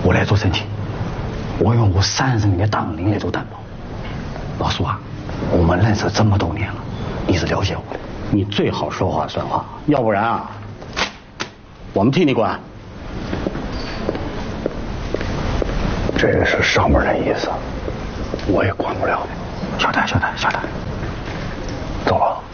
我来做申请，我用我3人的党龄来做担保。老苏啊，我们认识这么多年了，你是了解我的。 你最好说话算话，要不然啊，我们替你管。 这个是上面的意思，我也管不了。小戴，走了。